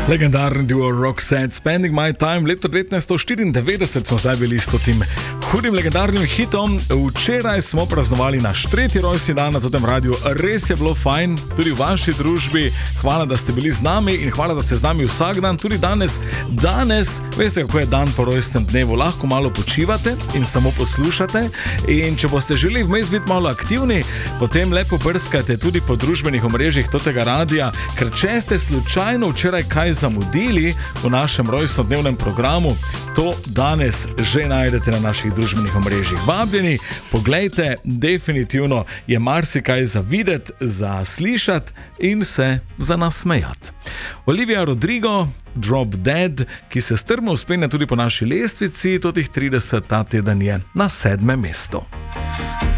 Legendarni duo Roxette, Spending My Time, leto 1994 smo zdaj bili s tem hudim legendarnim hitom. Včeraj smo praznovali naš 3. rojstni dan na tem radiju, res je bilo fajn, tudi v vaši družbi. Hvala, da ste bili z nami in hvala, da ste z nami vsak dan, tudi danes. Danes, veste kako je dan po rojstnem dnevu, lahko malo počivate in samo poslušate. In če boste želeli vmes biti malo aktivni, potem lepo brskate tudi po družbenih omrežjih tega radija, ker če ste slučajno včeraj kaj zamudili v našem rojstnodnevnem programu, to danes že najdete na naših družbenih omrežjih. Vabljeni, poglejte, definitivno je marsikaj za videti, za slišati in se za nasmejati. Olivia Rodrigo, Drop Dead, ki se strmo vzpenja tudi po naši lestvici, totih 30 ta teden je na 7. mestu.